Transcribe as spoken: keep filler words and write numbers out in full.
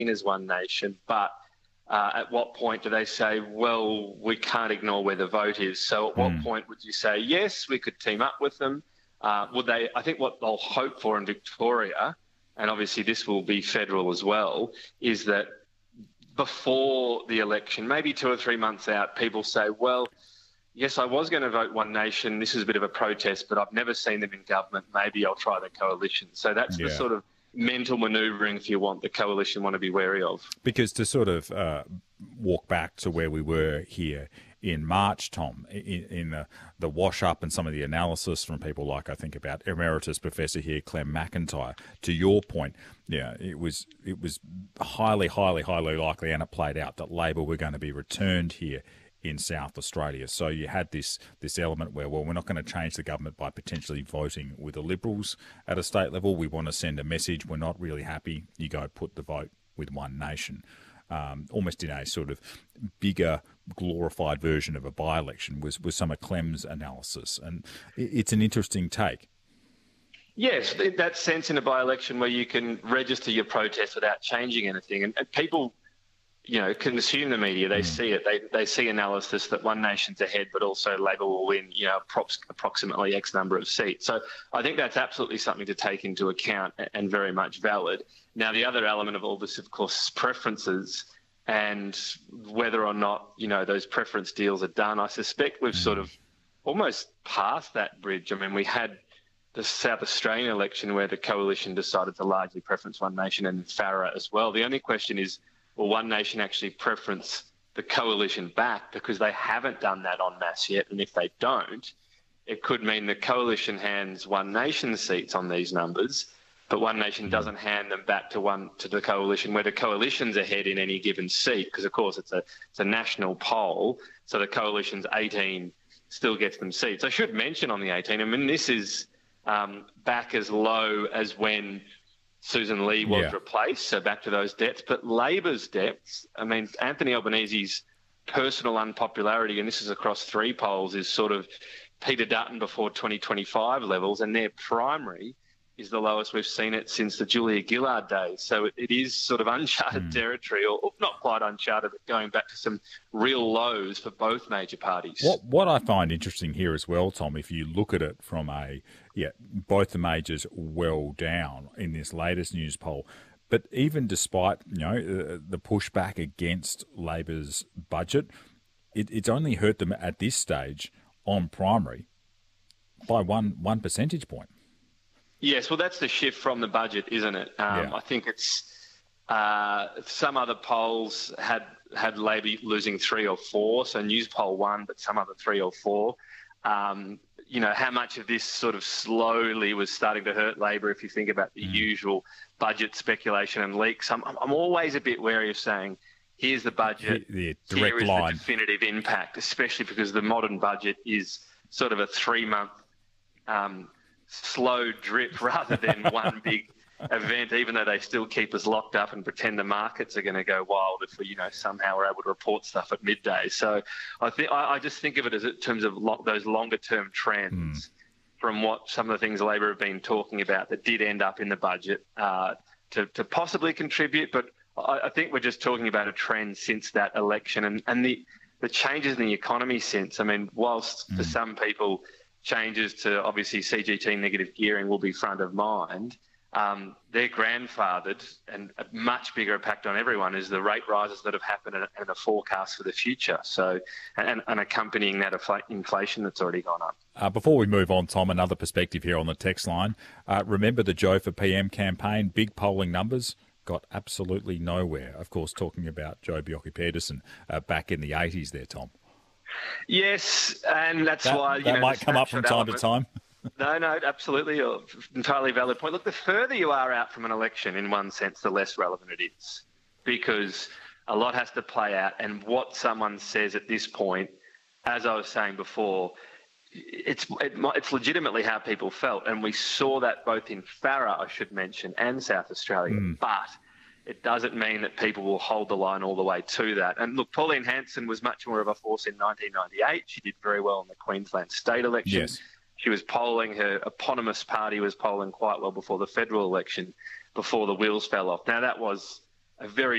as One Nation, but uh, at what point do they say, well, we can't ignore where the vote is? So at what mm. point would you say, yes, we could team up with them? Uh, would they? I think what they'll hope for in Victoria, and obviously this will be federal as well, is that before the election, maybe two or three months out, people say, well, yes, I was going to vote One Nation. This is a bit of a protest, but I've never seen them in government. Maybe I'll try the coalition. So that's yeah. the sort of mental manoeuvring, if you want, the coalition want to be wary of. Because to sort of uh, walk back to where we were here in March, Tom, in, in the, the wash-up and some of the analysis from people like, I think, about Emeritus Professor here, Clem McIntyre, to your point, yeah, it was it was highly, highly, highly likely, and it played out, that Labor were going to be returned here in South Australia. So you had this this element where, well, we're not going to change the government by potentially voting with the Liberals at a state level. We want to send a message. We're not really happy. You go put the vote with One Nation. Um, almost in a sort of bigger, glorified version of a by-election was, was some of Clem's analysis. And it's an interesting take. Yes, that sense in a by-election where you can register your protest without changing anything. And, and people, you know, consume the media. They mm. see it. They they see analysis that One Nation's ahead, but also Labor will win, you know, props, approximately X number of seats. So I think that's absolutely something to take into account and very much valid. Now, the other element of all this, of course, is preferences and whether or not, you know, those preference deals are done. I suspect we've sort of almost passed that bridge. I mean, we had the South Australian election where the coalition decided to largely preference One Nation, and Farrer as well. The only question is, will One Nation actually preference the coalition back? Because they haven't done that en masse yet. And if they don't, it could mean the coalition hands One Nation seats on these numbers, but One Nation doesn't hand them back to one to the coalition, where the coalition's ahead in any given seat, because, of course, it's a, it's a national poll, so the coalition's eighteen still gets them seats. I should mention on the eighteen, I mean, this is um, back as low as when Susan Lee was yeah. replaced, so back to those depths. But Labor's depths, I mean, Anthony Albanese's personal unpopularity, and this is across three polls, is sort of Peter Dutton before twenty twenty-five levels, and their primary is the lowest we've seen it since the Julia Gillard days. So it, it is sort of uncharted mm. territory, or, or not quite uncharted, but going back to some real lows for both major parties. What what I find interesting here as well, Tom, if you look at it from a, yeah, both the majors well down in this latest news poll, but even despite, you know, the, the pushback against Labor's budget, it, it's only hurt them at this stage on primary by one one percentage point. Yes, well, that's the shift from the budget, isn't it? Um, yeah. I think it's uh, some other polls had had Labor losing three or four, so News Poll won, but some other three or four. Um, you know, how much of this sort of slowly was starting to hurt Labor if you think about the mm. usual budget speculation and leaks. I'm, I'm always a bit wary of saying, here's the budget, the, the direct here is line. the definitive impact, especially because the modern budget is sort of a three-month um, slow drip rather than one big event, even though they still keep us locked up and pretend the markets are going to go wild if we, you know, somehow are able to report stuff at midday. So I think I, I just think of it as in terms of lo- those longer term trends mm. from what some of the things Labor have been talking about that did end up in the budget uh, to, to possibly contribute. But I, I think we're just talking about a trend since that election and, and the, the changes in the economy since. I mean, whilst mm. for some people changes to obviously C G T negative gearing will be front of mind, Um, they're grandfathered, and a much bigger impact on everyone is the rate rises that have happened and, and a forecast for the future. So, and, and accompanying that inflation that's already gone up. Uh, before we move on, Tom, another perspective here on the text line. Uh, remember the Joe for P M campaign, big polling numbers, got absolutely nowhere. Of course, talking about Joe Bjelke-Petersen uh, back in the eighties there, Tom. Yes, and that's that, why... You that know, might come up from time element. to time. No, no, absolutely. Entirely valid point. Look, the further you are out from an election, in one sense, the less relevant it is, because a lot has to play out. And what someone says at this point, as I was saying before, it's it, it's legitimately how people felt. And we saw that both in Farrer, I should mention, and South Australia. Mm. But it doesn't mean that people will hold the line all the way to that. And look, Pauline Hanson was much more of a force in nineteen ninety-eight. She did very well in the Queensland state election. Yes. She was polling, her eponymous party was polling quite well before the federal election, before the wheels fell off. Now, that was a very